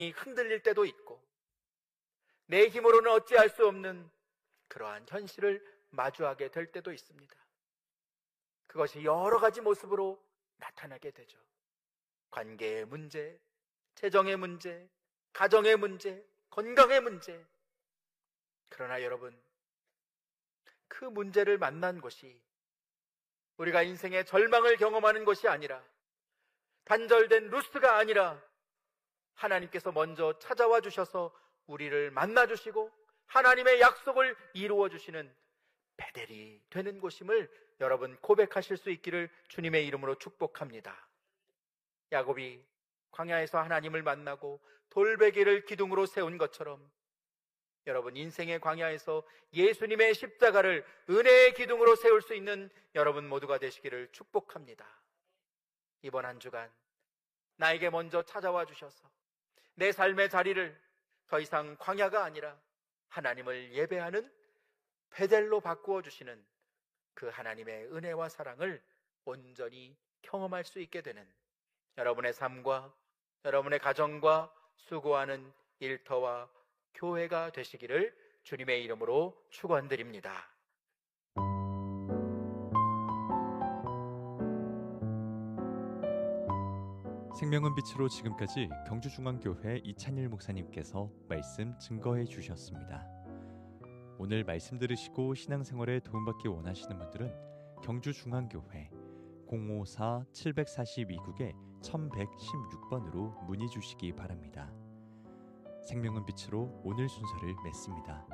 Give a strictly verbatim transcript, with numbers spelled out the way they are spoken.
흔들릴 때도 있고 내 힘으로는 어찌할 수 없는 그러한 현실을 마주하게 될 때도 있습니다. 그것이 여러 가지 모습으로 나타나게 되죠. 관계의 문제, 재정의 문제, 가정의 문제, 건강의 문제. 그러나 여러분, 그 문제를 만난 것이 우리가 인생의 절망을 경험하는 것이 아니라, 단절된 루스가 아니라 하나님께서 먼저 찾아와 주셔서 우리를 만나 주시고 하나님의 약속을 이루어 주시는 베델이 되는 곳임을 여러분 고백하실 수 있기를 주님의 이름으로 축복합니다. 야곱이 광야에서 하나님을 만나고 돌베개를 기둥으로 세운 것처럼 여러분 인생의 광야에서 예수님의 십자가를 은혜의 기둥으로 세울 수 있는 여러분 모두가 되시기를 축복합니다. 이번 한 주간 나에게 먼저 찾아와 주셔서 내 삶의 자리를 더 이상 광야가 아니라 하나님을 예배하는 베델로 바꾸어 주시는 그 하나님의 은혜와 사랑을 온전히 경험할 수 있게 되는 여러분의 삶과 여러분의 가정과 수고하는 일터와 교회가 되시기를 주님의 이름으로 축원드립니다. 생명은 빛으로 지금까지 경주중앙교회 이찬일 목사님께서 말씀 증거해 주셨습니다. 오늘 말씀 들으시고 신앙생활에 도움받기 원하시는 분들은 경주중앙교회 공오사 칠사이 국에 천백십육 번으로 문의 주시기 바랍니다. 생명은 빛으로 오늘 순서를 맺습니다.